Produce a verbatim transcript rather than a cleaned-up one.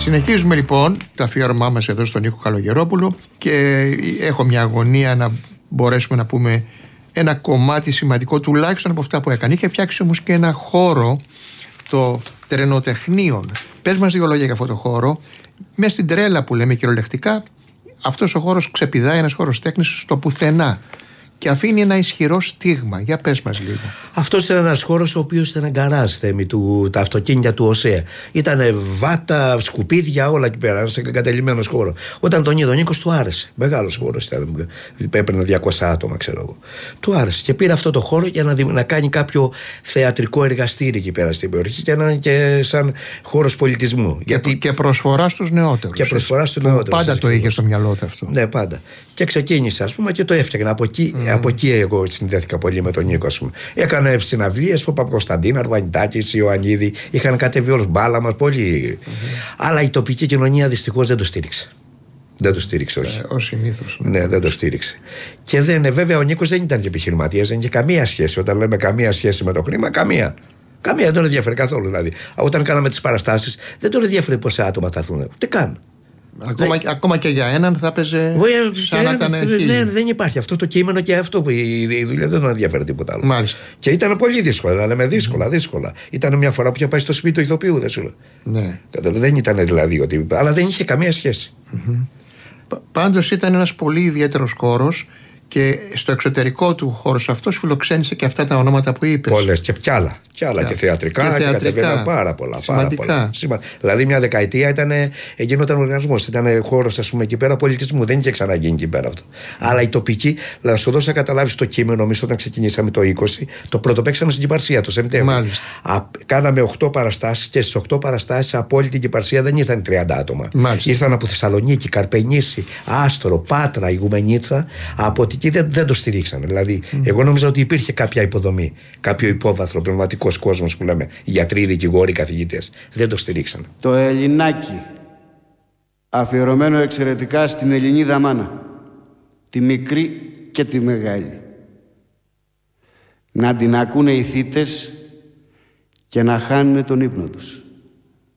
Συνεχίζουμε λοιπόν το αφιέρωμά μας εδώ στον Νίκο Καλογερόπουλο και έχω μια αγωνία να μπορέσουμε να πούμε ένα κομμάτι σημαντικό τουλάχιστον από αυτά που έκανε. Είχε φτιάξει όμως και ένα χώρο, το Τρενοτεχνείων. Πες μας δύο λόγια για αυτό το χώρο. Μέσα στην τρέλα που λέμε κυριολεκτικά, αυτός ο χώρος ξεπηδάει, ένας χώρος τέχνης στο πουθενά και αφήνει ένα ισχυρό στίγμα. Για πες μας λίγο. Αυτός ήταν ένας χώρος ο οποίος ήταν γκαράζ, θέμη του, τα αυτοκίνητα του ΟΣΕ. Ήτανε βάτα, σκουπίδια, όλα εκεί πέρα. Ένας εγκατελειμμένος χώρος. Όταν τον είδε ο Νίκος, του άρεσε. Μεγάλος χώρος ήταν. Έπαιρνε διακόσια άτομα, ξέρω εγώ. Του άρεσε και πήρε αυτό το χώρο για να, να κάνει κάποιο θεατρικό εργαστήρι εκεί πέρα στην περιοχή και να είναι και σαν χώρος πολιτισμού. Και, Γιατί... και προσφορά στους νεότερους. Και προσφορά στους νεότερους. Πάντα το είχε στο μυαλό του αυτό. Ναι, πάντα. Και ξεκίνησε, ας πούμε, και το έφτιαγνα. Από εκεί, mm. από εκεί εγώ συνδέθηκα πολύ με τον Νίκο, ας πούμε. Έκανε συναυλίες που ο Παπακοσταντίνα, Αρβανιτάκης, Ιωαννίδη, είχαν κατέβει όλους μπάλα μας, πολύ. Mm-hmm. Αλλά η τοπική κοινωνία δυστυχώς δεν το στήριξε. Δεν το στήριξε, όχι. Ε, ως συνήθως. Ναι, δεν το στήριξε. Και δεν, βέβαια, ο Νίκος δεν ήταν και επιχειρηματίας, δεν είχε καμία σχέση. Όταν λέμε καμία σχέση με το χρήμα, καμία. Καμία, δεν τον ενδιαφέρει καθόλου δηλαδή. Όταν κάναμε τις παραστάσεις, δεν τον ενδιαφέρει πόσα άτομα θα έρθουν. Ούτε καν. Ακόμα, δεν... ακόμα και για έναν θα παίζει σαν να ήταν χίλιοι. Ναι, δεν υπάρχει αυτό το κείμενο και αυτό που η, η δουλειά δεν τον ενδιαφέρει τίποτα άλλο. Μάλιστα. Και ήταν πολύ δύσκολο, δηλαδή με δύσκολα, δύσκολα. Ήταν μια φορά που είχε πάει στο σπίτι του ηθοποιού, δεν σου λέω. Ναι. Δεν ήταν δηλαδή ότι. Αλλά δεν είχε καμία σχέση. Mm-hmm. Πάντως ήταν ένας πολύ ιδιαίτερος χώρος και στο εξωτερικό του χώρος αυτός φιλοξένησε και αυτά τα ονόματα που είπες. Πολλές και κι άλλα. Και άλλα και, και θεατρικά και, και κατεβαίναν πάρα πολλά. Σημαντικά. Πάρα πολλά. Σημα... Δηλαδή μια δεκαετία ήταν, γινόταν οργανισμός. Ήταν χώρος, ας πούμε, εκεί πέρα πολιτισμού. Δεν είχε ξαναγίνει εκεί πέρα αυτό. Mm. Αλλά η τοπική, να σου δώσω να καταλάβεις το κείμενο, εμείς όταν ξεκινήσαμε το είκοσι, το πρώτο παίξαμε στην Κυπαρσία το Σεπτέμβριο. Κάναμε οκτώ παραστάσεις και στις οκτώ παραστάσεις από όλη την Κυπαρσία δεν ήρθαν τριάντα άτομα. Μάλιστα. Ήρθαν από Θεσσαλονίκη, Καρπενήσι, Άστρο, Πάτρα, Ιγουμενίτσα. Από εκεί δεν, δεν το στηρίξανε. Δηλαδή, mm. εγώ νόμιζα ότι υπήρχε κάποια υποδομή, κάποιο υπόβαθρο πνευματικό κόσμος που λέμε, γιατροί, δικηγόροι, καθηγητές. Δεν το στηρίξαν. Το Ελληνάκι, αφιερωμένο εξαιρετικά στην Ελληνίδα μάνα, τη μικρή και τη μεγάλη. Να την ακούνε οι θύτες και να χάνουν τον ύπνο τους.